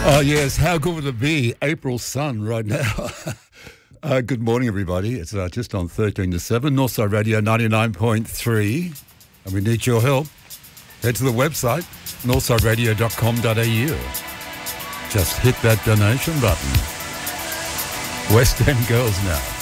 Oh, yes. How good would it be? April sun right now. Good morning, everybody. It's just on 13 to 7, Northside Radio 99.3. And we need your help. Head to the website, northsideradio.com.au. Just hit that donation button. West End Girls now.